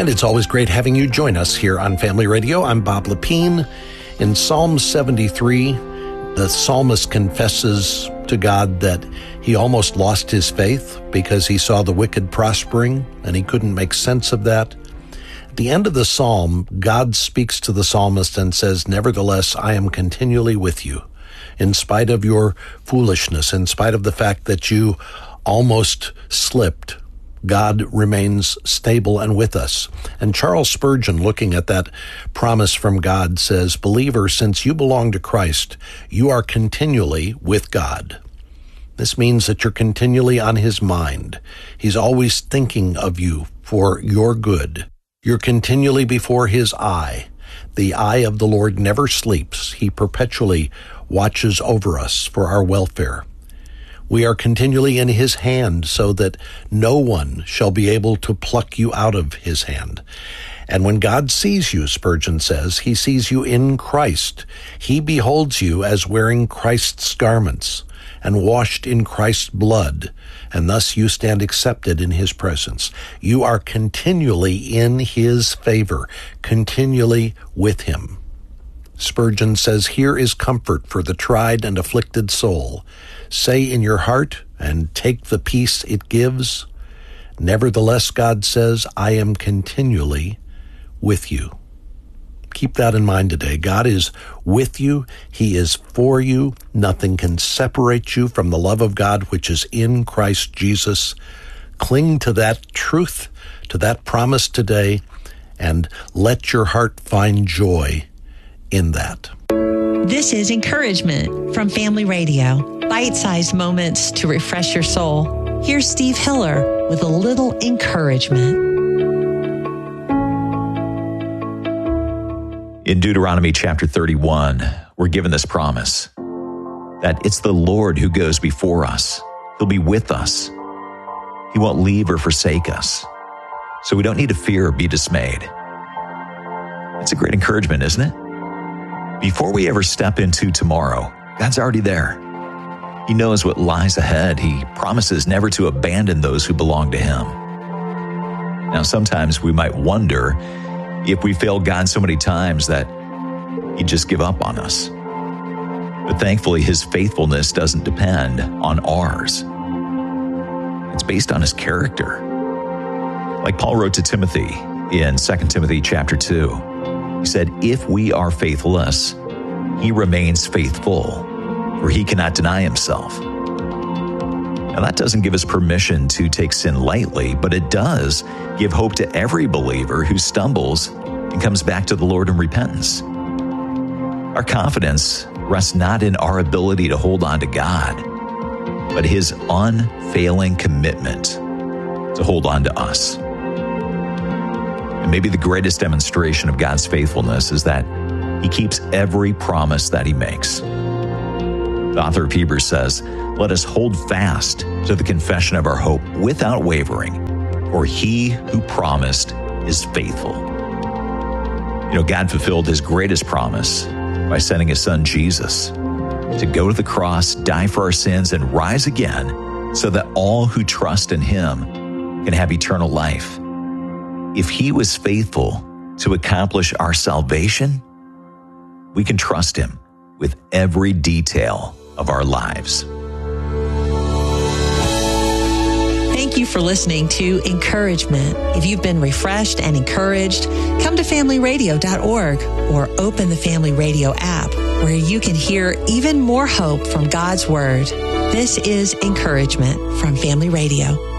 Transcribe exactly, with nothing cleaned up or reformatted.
And it's always great having you join us here on Family Radio. I'm Bob Lepine. In Psalm seventy-three, the psalmist confesses to God that he almost lost his faith because he saw the wicked prospering and he couldn't make sense of that. At the end of the psalm, God speaks to the psalmist and says, "Nevertheless, I am continually with you. In spite of your foolishness, in spite of the fact that you almost slipped, God remains stable and with us." And Charles Spurgeon, looking at that promise from God, says, "Believer, since you belong to Christ, you are continually with God." This means that you're continually on his mind. He's always thinking of you for your good. You're continually before his eye. The eye of the Lord never sleeps. He perpetually watches over us for our welfare. We are continually in his hand so that no one shall be able to pluck you out of his hand. And when God sees you, Spurgeon says, he sees you in Christ. He beholds you as wearing Christ's garments and washed in Christ's blood, and thus you stand accepted in his presence. You are continually in his favor, continually with him. Spurgeon says, "Here is comfort for the tried and afflicted soul. Say in your heart, and take the peace it gives, nevertheless," God says, "I am continually with you." Keep that in mind today. God is with you. He is for you. Nothing can separate you from the love of God, which is in Christ Jesus. Cling to that truth, to that promise today, and let your heart find joy in that. This is Encouragement from Family Radio. Bite-sized moments to refresh your soul. Here's Steve Hiller with a little encouragement. In Deuteronomy chapter thirty-one, we're given this promise that it's the Lord who goes before us. He'll be with us. He won't leave or forsake us. So we don't need to fear or be dismayed. It's a great encouragement, isn't it? Before we ever step into tomorrow, God's already there. He knows what lies ahead. He promises never to abandon those who belong to him. Now, sometimes we might wonder if we failed God so many times that he'd just give up on us. But thankfully, his faithfulness doesn't depend on ours. It's based on his character. Like Paul wrote to Timothy in Second Timothy chapter two, he said, "If we are faithless, he remains faithful, for he cannot deny himself." Now, that doesn't give us permission to take sin lightly, but it does give hope to every believer who stumbles and comes back to the Lord in repentance. Our confidence rests not in our ability to hold on to God, but his unfailing commitment to hold on to us. And maybe the greatest demonstration of God's faithfulness is that he keeps every promise that he makes. The author of Hebrews says, "Let us hold fast to the confession of our hope without wavering, for he who promised is faithful." You know, God fulfilled his greatest promise by sending his son Jesus to go to the cross, die for our sins, and rise again so that all who trust in him can have eternal life. If he was faithful to accomplish our salvation, we can trust him with every detail of our lives. Thank you for listening to Encouragement. If you've been refreshed and encouraged, come to family radio dot org or open the Family Radio app where you can hear even more hope from God's Word. This is Encouragement from Family Radio.